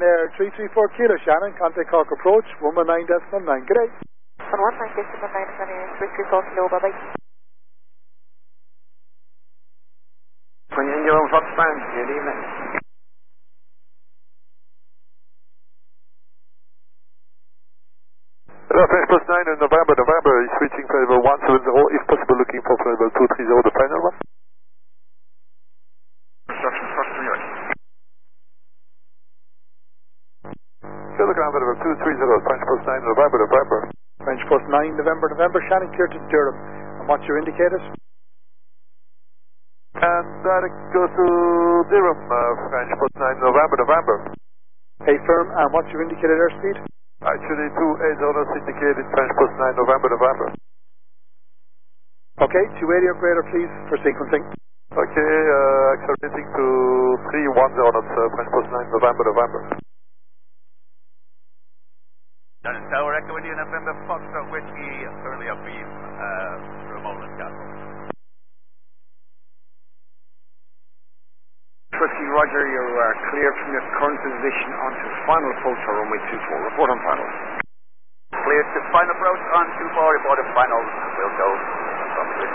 Ryanair 334 Kilo Shannon, contact Cork approach, 119.9, good day. 119.9, 334 Kilo, bye bye. You're on Foxman, good evening. Hello, French Post 9 in November, is reaching flight level 170, if possible looking for flight level 230, the final one. Instruction first New York. Hello, ground level 230, French Post 9 November. French Post 9 November, Shannon clear to Durham. And what's your indicators? And direct go to Durham, French Post 9 November. Hey firm, and what's your indicated airspeed? Actually 28 indicated French Post 9 November. Okay, 280 or greater please for sequencing. Okay, accelerating to 310 knots, French Post 9 November. Shannon Tower, Echo India November, Foxtrot Whiskey, currently up beam, Ramon Castle. Whiskey Roger, you are cleared from your current position onto final approach for runway 24. Report on final. Cleared to final approach on 24, report on final, we'll go from